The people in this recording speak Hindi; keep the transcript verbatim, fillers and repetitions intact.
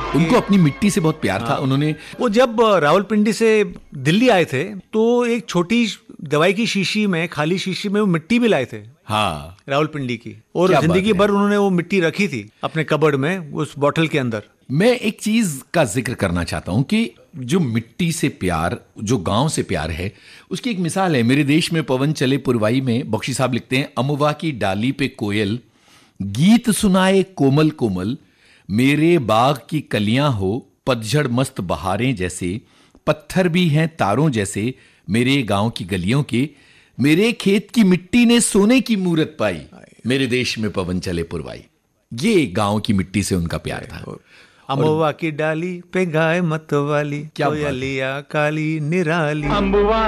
उनको अपनी मिट्टी से बहुत प्यार था। उन्होंने वो जब रावलपिंडी से दिल्ली आए थे तो एक छोटी दवाई की शीशी में, खाली शीशी में वो मिट्टी भी लाए थे, हाँ, रावलपिंडी की, और क्या जिंदगी बात है। भर उन्होंने वो मिट्टी रखी थी अपने कबर्ड में, उस बॉटल के अंदर। मैं एक चीज का जिक्र करना चाहता हूं कि जो मिट्टी से प्यार, जो गांव से प्यार है, उसकी एक मिसाल है। मेरे देश में पवन चले पुरवाई में बख्शी साहब लिखते हैं, अमवा की डाली पे कोयल गीत सुनाए कोमल कोमल, मेरे बाग की कलियां हो पतझड़ मस्त बहारें जैसे, पत्थर भी हैं तारों जैसे मेरे गांव की गलियों के, मेरे खेत की मिट्टी ने सोने की मूरत पाई, मेरे देश में पवन चले पुरवाई। ये गांव की मिट्टी से उनका प्यार था। अमवा की डाली पे गाय मत वाली, क्या बात है। कोयलिया काली निराली। अम्बुआ